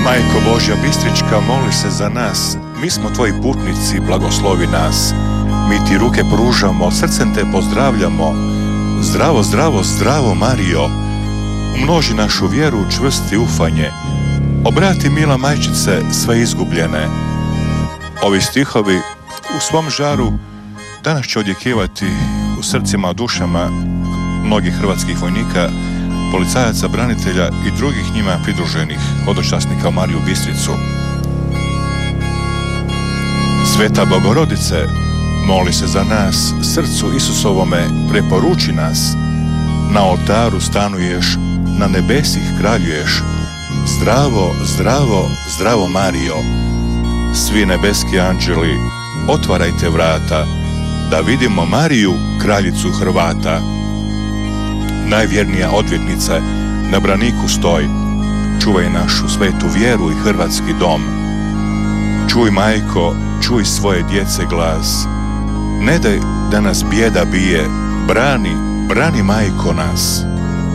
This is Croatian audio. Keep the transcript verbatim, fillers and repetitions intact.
Majko Božja Bistrička, moli se za nas, mi smo tvoji putnici, blagoslovi nas. Mi ti ruke pružamo, srcem te pozdravljamo. Zdravo, zdravo, zdravo Marijo, umnoži našu vjeru, čvrsti ufanje. Obrati, mila majčice, sve izgubljene. Ovi stihovi u svom žaru danas će odjekivati u srcima, dušama mnogih hrvatskih vojnika, policajaca, branitelja i drugih njima pridruženih hodočasnika u Mariju Bistricu. Sveta Bogorodice, moli se za nas, srcu Isusovome preporuči nas. Na oltaru stanuješ, na nebesih kraljuješ. Zdravo, zdravo, zdravo Marijo. Svi nebeski anđeli, otvarajte vrata, da vidimo Mariju, kraljicu Hrvata. Najvjernija odvjetnice, na braniku stoj, čuvaj našu svetu vjeru i hrvatski dom. Čuj, majko, čuj svoje djece glas, ne daj da nas bijeda bije, brani, brani majko nas.